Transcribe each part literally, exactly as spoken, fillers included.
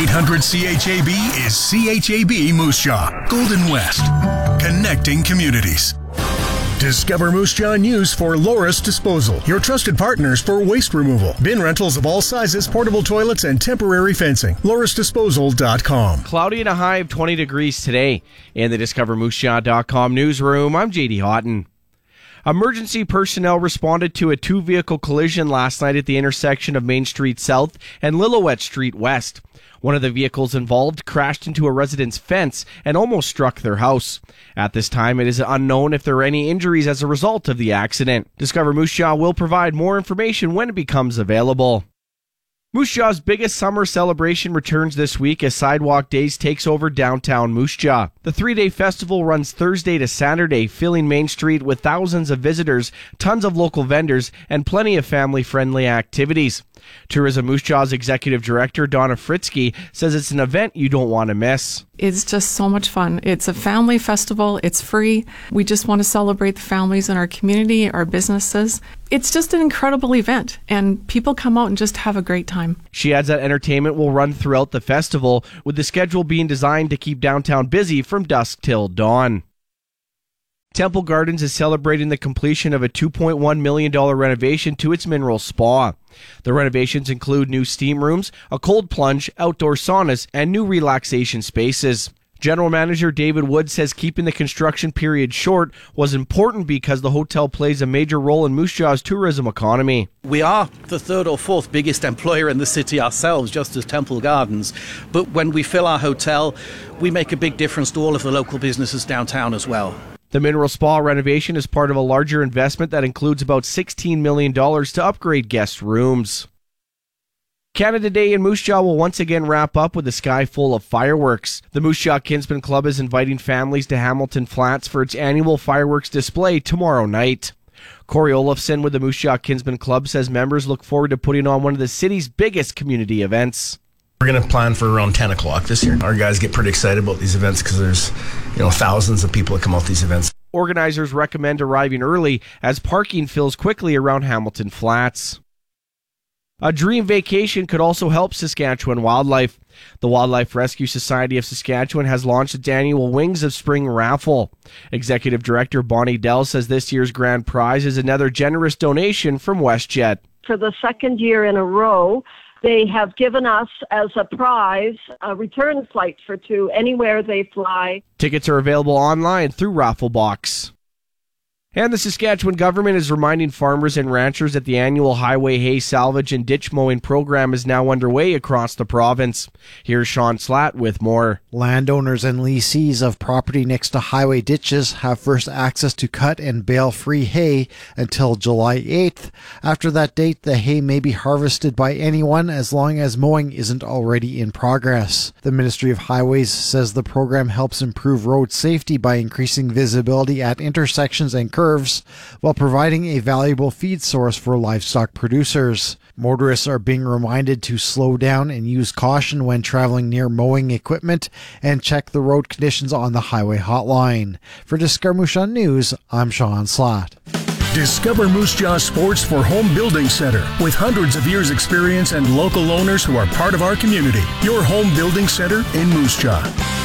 eight hundred C H A B is C H A B Moose Jaw, Golden West, connecting communities. Discover Moose Jaw News for Loris Disposal, your trusted partners for waste removal. Bin rentals of all sizes, portable toilets, and temporary fencing. loris disposal dot com. Cloudy and a high of twenty degrees today. In the Discover Moose Jaw dot com newsroom, I'm J D Houghton. Emergency personnel responded to a two-vehicle collision last night at the intersection of Main Street South and Lillooet Street West. One of the vehicles involved crashed into a resident's fence and almost struck their house. At this time, it is unknown if there are any injuries as a result of the accident. Discover Moose Jaw will provide more information when it becomes available. Moose Jaw's biggest summer celebration returns this week as Sidewalk Days takes over downtown Moose Jaw. The three-day festival runs Thursday to Saturday, filling Main Street with thousands of visitors, tons of local vendors, and plenty of family-friendly activities. Tourism Moose Jaw's executive director, Donna Fritzke, says it's an event you don't want to miss. It's just so much fun. It's a family festival. It's free. We just want to celebrate the families in our community, our businesses. It's just an incredible event, and people come out and just have a great time. She adds that entertainment will run throughout the festival, with the schedule being designed to keep downtown busy from dusk till dawn. Temple Gardens is celebrating the completion of a two point one million dollars renovation to its mineral spa. The renovations include new steam rooms, a cold plunge, outdoor saunas, and new relaxation spaces. General Manager David Wood says keeping the construction period short was important because the hotel plays a major role in Moose Jaw's tourism economy. We are the third or fourth biggest employer in the city ourselves, just as Temple Gardens. But when we fill our hotel, we make a big difference to all of the local businesses downtown as well. The mineral spa renovation is part of a larger investment that includes about sixteen million dollars to upgrade guest rooms. Canada Day in Moose Jaw will once again wrap up with a sky full of fireworks. The Moose Jaw Kinsman Club is inviting families to Hamilton Flats for its annual fireworks display tomorrow night. Corey Olafson with the Moose Jaw Kinsman Club says members look forward to putting on one of the city's biggest community events. We're going to plan for around ten o'clock this year. Our guys get pretty excited about these events because there's, you know, thousands of people that come out to these events. Organizers recommend arriving early as parking fills quickly around Hamilton Flats. A dream vacation could also help Saskatchewan wildlife. The Wildlife Rescue Society of Saskatchewan has launched its annual Wings of Spring raffle. Executive Director Bonnie Dell says this year's grand prize is another generous donation from WestJet. For the second year in a row, they have given us as a prize a return flight for two anywhere they fly. Tickets are available online through Rafflebox. And the Saskatchewan government is reminding farmers and ranchers that the annual highway hay salvage and ditch mowing program is now underway across the province. Here's Sean Slatt with more. Landowners and lessees of property next to highway ditches have first access to cut and bale free hay until July eighth. After that date, the hay may be harvested by anyone as long as mowing isn't already in progress. The Ministry of Highways says the program helps improve road safety by increasing visibility at intersections and curves while providing a valuable feed source for livestock producers. Motorists are being reminded to slow down and use caution when traveling near mowing equipment and check the road conditions on the highway hotline. For Discover Moose Jaw News, I'm Sean Slatt. Discover Moose Jaw Sports for Home Building Center. With hundreds of years experience and local owners who are part of our community. Your home building center in Moose Jaw.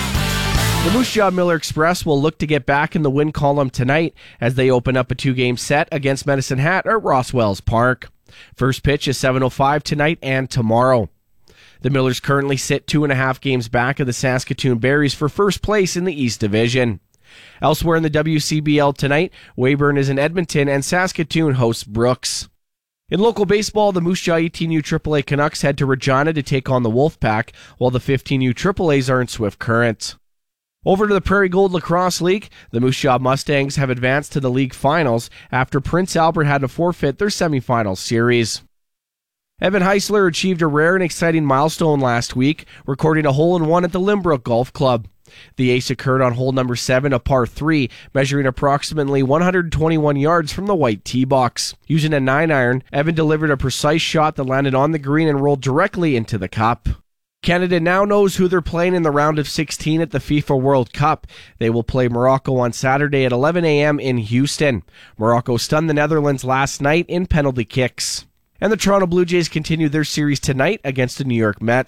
The Moose Jaw Miller Express will look to get back in the win column tonight as they open up a two-game set against Medicine Hat at Rosswells Park. First pitch is seven oh five tonight and tomorrow. The Millers currently sit two and a half games back of the Saskatoon Berries for first place in the East Division. Elsewhere in the W C B L tonight, Weyburn is in Edmonton and Saskatoon hosts Brooks. In local baseball, the Moose Jaw eighteen U triple A Canucks head to Regina to take on the Wolfpack, while the fifteen U triple A's are in Swift Current. Over to the Prairie Gold Lacrosse League, the Moose Jaw Mustangs have advanced to the league finals after Prince Albert had to forfeit their semifinal series. Evan Heisler achieved a rare and exciting milestone last week, recording a hole-in-one at the Limbrook Golf Club. The ace occurred on hole number seven, a par three, measuring approximately one hundred twenty-one yards from the white tee box. Using a nine iron, Evan delivered a precise shot that landed on the green and rolled directly into the cup. Canada now knows who they're playing in the round of sixteen at the FIFA World Cup. They will play Morocco on Saturday at eleven a.m. in Houston. Morocco stunned the Netherlands last night in penalty kicks. And the Toronto Blue Jays continue their series tonight against the New York Mets.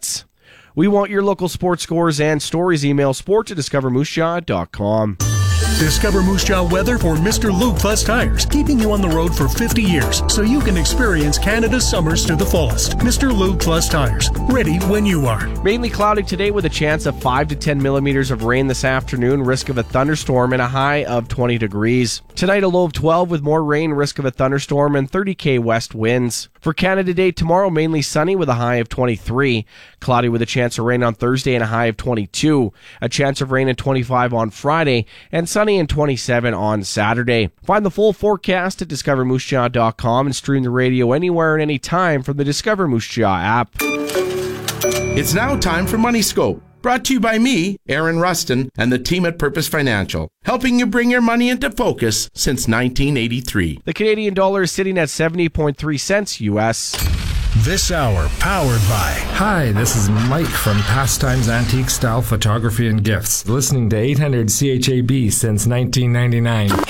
We want your local sports scores and stories. Email sport at discover moose jaw dot com. Discover Moose Jaw weather for Mister Lube Plus Tires, keeping you on the road for fifty years so you can experience Canada's summers to the fullest. Mister Lube Plus Tires, ready when you are. Mainly cloudy today with a chance of five to ten millimeters of rain this afternoon, risk of a thunderstorm, and a high of twenty degrees. Tonight a low of twelve with more rain, risk of a thunderstorm, and thirty kilometer west winds. For Canada Day tomorrow, mainly sunny with a high of twenty-three. Cloudy with a chance of rain on Thursday and a high of twenty-two. A chance of rain at twenty-five on Friday, and sunny and twenty-seven on Saturday. Find the full forecast at discover moose jaw dot com and stream the radio anywhere and anytime from the Discover Moose Jaw app. It's now time for Money Scope, brought to you by me, Aaron Rustin, and the team at Purpose Financial, helping you bring your money into focus since nineteen eighty-three. The Canadian dollar is sitting at seventy point three cents U S. This hour powered by... Hi, this is Mike from Pastimes Antique Style Photography and Gifts, listening to eight hundred C H A B since nineteen ninety-nine.